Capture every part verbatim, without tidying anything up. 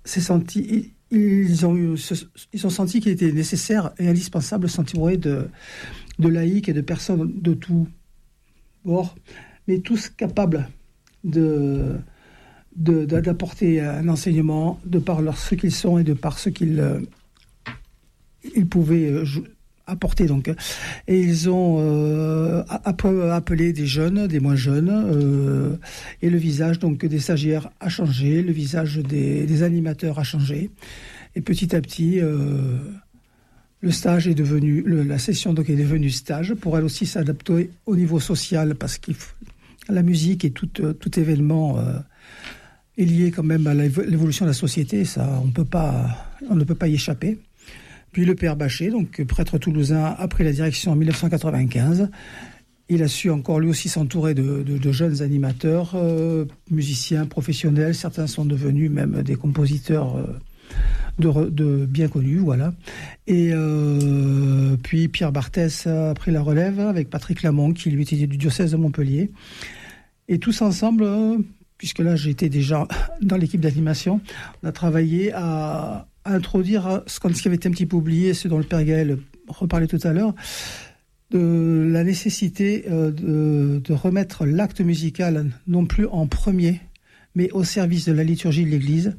s'est senti, ils ont, eu, ils ont senti qu'il était nécessaire et indispensable de s'entourer de, de laïcs et de personnes de tout bord, mais tous capables de, de, de, d'apporter un enseignement de par leur, ce qu'ils sont et de par ce qu'ils euh, ils pouvaient euh, apporter. Donc. Et ils ont euh, appelé des jeunes, des moins jeunes, euh, et le visage donc, des stagiaires a changé, le visage des, des animateurs a changé. Et petit à petit, euh, le stage est devenu, le, la session donc, est devenue stage, pour elle aussi s'adapter au niveau social, parce que la musique et tout, tout événement euh, est lié quand même à l'évolution de la société, ça, on peut pas, on ne peut pas y échapper. Puis le père Bachet, donc prêtre toulousain, a pris la direction en dix-neuf cent quatre-vingt-quinze. Il a su encore lui aussi s'entourer de, de, de jeunes animateurs, euh, musiciens professionnels. Certains sont devenus même des compositeurs euh, de, de bien connus, voilà. Et euh, puis Pierre Barthès a pris la relève avec Patrick Lamont, qui lui était du diocèse de Montpellier. Et tous ensemble, euh, puisque là j'étais déjà dans l'équipe d'animation, on a travaillé à à introduire ce qui avait été un petit peu oublié, ce dont le père Gaël reparlait tout à l'heure, de la nécessité de, de remettre l'acte musical non plus en premier, mais au service de la liturgie de l'Église.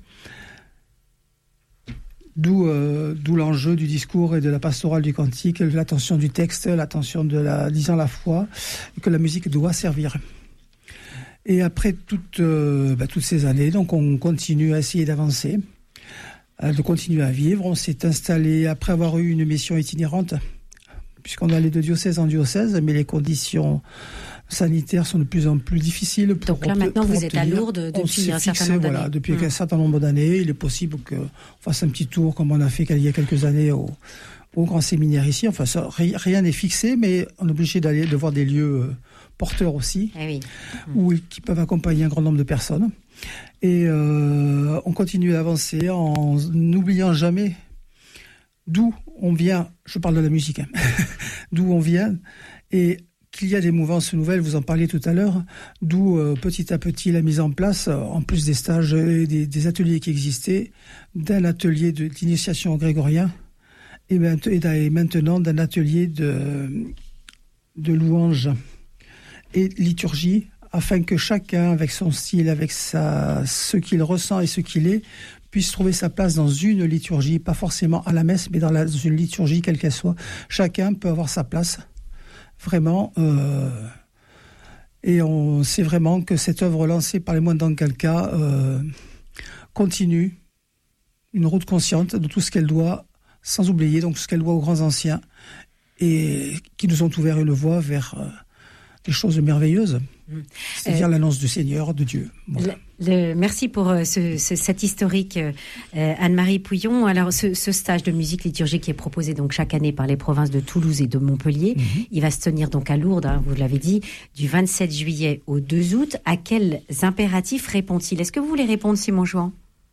D'où, euh, d'où l'enjeu du discours et de la pastorale du cantique, l'attention du texte, l'attention de la disant la foi, que la musique doit servir. Et après toutes, euh, bah, toutes ces années, donc on continue à essayer d'avancer, de continuer à vivre. On s'est installé, après avoir eu une mission itinérante, puisqu'on allait de diocèse en diocèse, mais les conditions sanitaires sont de plus en plus difficiles. Pour Donc là, maintenant, vous obtenir. êtes à Lourdes depuis un certain nombre d'années. Voilà, depuis mmh. un certain nombre d'années. Il est possible qu'on fasse un petit tour, comme on a fait il y a quelques années au, au grand séminaire ici. Enfin, ça, rien n'est fixé, mais on est obligé d'aller, de voir des lieux porteurs aussi, eh oui. mmh. où, qui peuvent accompagner un grand nombre de personnes. Et euh, on continue à avancer en n'oubliant jamais d'où on vient. Je parle de la musique, hein, d'où on vient, et qu'il y a des mouvances nouvelles, vous en parliez tout à l'heure, d'où euh, petit à petit la mise en place, en plus des stages et des, des ateliers qui existaient, d'un atelier de, d'initiation au grégorien, et, et maintenant d'un atelier de, de louange et liturgie, afin que chacun, avec son style, avec sa, ce qu'il ressent et ce qu'il est, puisse trouver sa place dans une liturgie, pas forcément à la messe, mais dans, la, dans une liturgie, quelle qu'elle soit. Chacun peut avoir sa place, vraiment. Euh, et on sait vraiment que cette œuvre lancée par les moines d'Ancalca euh, continue une route consciente de tout ce qu'elle doit, sans oublier donc ce qu'elle doit aux grands anciens, et qui nous ont ouvert une voie vers euh, des choses merveilleuses. C'est-à-dire euh, l'annonce du Seigneur, de Dieu. Voilà. Le, le, merci pour euh, ce, ce, cet historique, euh, Anne-Marie Pouillon. Alors, ce, ce stage de musique liturgique qui est proposé donc chaque année par les provinces de Toulouse et de Montpellier, mm-hmm. il va se tenir donc à Lourdes, hein, vous l'avez dit, du vingt-sept juillet au deux août. À quels impératifs répond-il ? Est-ce que vous voulez répondre, Simon Jouan ?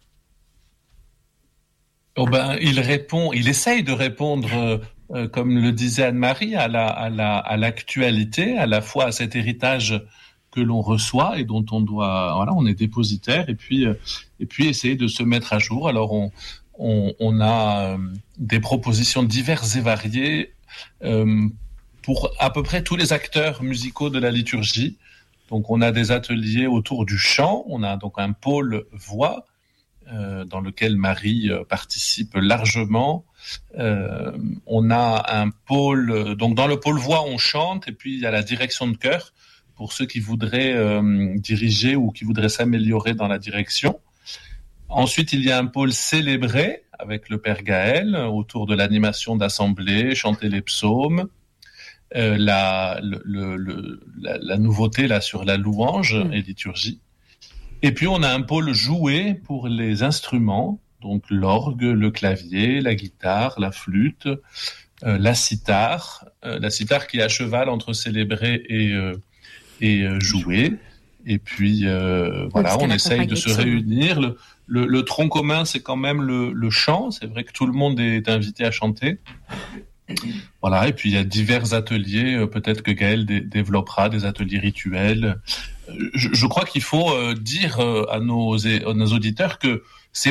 Oh ben, il répond, il essaye de répondre. Euh, Euh, comme le disait Anne-Marie, à, la, à, la, à l'actualité, à la fois à cet héritage que l'on reçoit et dont on doit, voilà, on est dépositaire, et puis, euh, et puis essayer de se mettre à jour. Alors, on, on, on a euh, des propositions diverses et variées euh, pour à peu près tous les acteurs musicaux de la liturgie. Donc, on a des ateliers autour du chant, on a donc un pôle voix, Euh, dans lequel Marie euh, participe largement. Euh, on a un pôle, donc dans le pôle voix, on chante, et puis il y a la direction de chœur pour ceux qui voudraient euh, diriger ou qui voudraient s'améliorer dans la direction. Ensuite, il y a un pôle célébré avec le Père Gaël autour de l'animation d'assemblée, chanter les psaumes. Euh, la, le, le, le, la, la nouveauté là sur la louange mmh. et liturgie. Et puis, on a un pôle joué pour les instruments, donc l'orgue, le clavier, la guitare, la flûte, euh, la cithare, euh, la cithare qui est à cheval entre célébrer et, euh, et euh, jouer. Et puis, euh, voilà, on essaye de se réunir. Le, le, le tronc commun, c'est quand même le, le chant. C'est vrai que tout le monde est invité à chanter. Voilà, et puis il y a divers ateliers, peut-être que Gaël dé- développera des ateliers rituels. Je, je crois qu'il faut euh, dire euh, à, nos, à nos auditeurs que